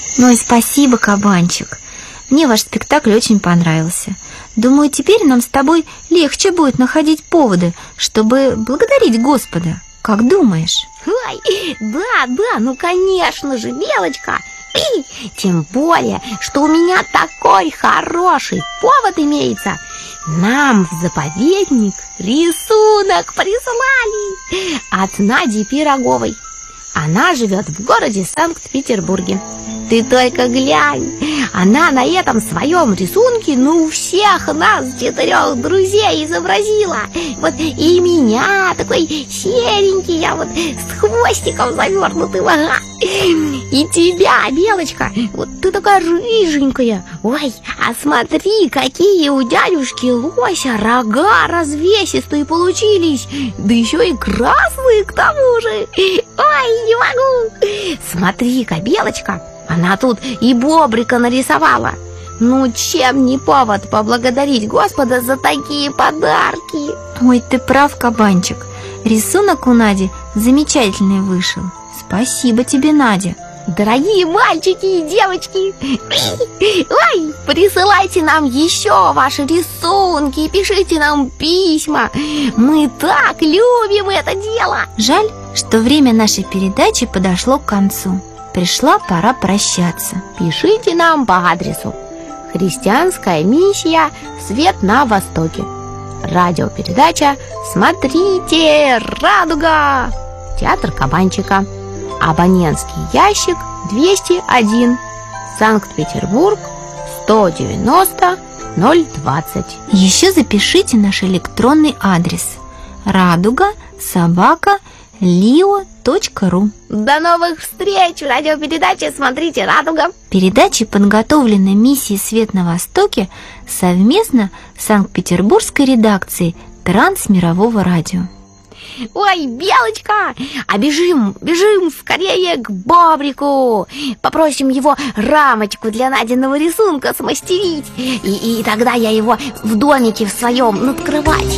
Ну и спасибо, кабанчик. Мне ваш спектакль очень понравился. Думаю, теперь нам с тобой легче будет находить поводы, чтобы благодарить Господа. Как думаешь? Ой, да, ну конечно же, Белочка. Тем более, что у меня такой хороший повод имеется. Нам в заповедник рисунок прислали от Нади Пироговой. Она живет в городе Санкт-Петербурге. Ты только глянь, она на этом своем рисунке, ну, всех нас 4 друзей изобразила. Вот и меня, такой серенький, я вот с хвостиком завернутым, ага. И тебя, Белочка, вот ты такая рыженькая. Ой, а смотри, какие у дядюшки Лося рога развесистые получились. Да еще и красные к тому же. Ой, не могу. Смотри-ка, Белочка, она тут и бобрика нарисовала. Ну, чем не повод поблагодарить Господа за такие подарки? Ой, ты прав, кабанчик. Рисунок у Нади замечательный вышел. Спасибо тебе, Надя. Дорогие мальчики и девочки, ой, присылайте нам еще ваши рисунки, пишите нам письма. Мы так любим это дело. Жаль, что время нашей передачи подошло к концу. Пришла пора прощаться. Пишите нам по адресу: Христианская миссия «Свет на Востоке». Радиопередача «Смотрите, радуга». Театр Кабанчика. Абонентский ящик 201. Санкт-Петербург, 190 020. Еще запишите наш электронный адрес: радуга@lio.ru. До новых встреч в радиопередаче «Смотрите, радуга». Передача подготовлена миссией «Свет на Востоке» совместно с Санкт-Петербургской редакцией Трансмирового радио. Ой, Белочка, а бежим скорее к Бобрику. Попросим его рамочку для Надиного рисунка смастерить. И тогда я его в домике в своем над кроватью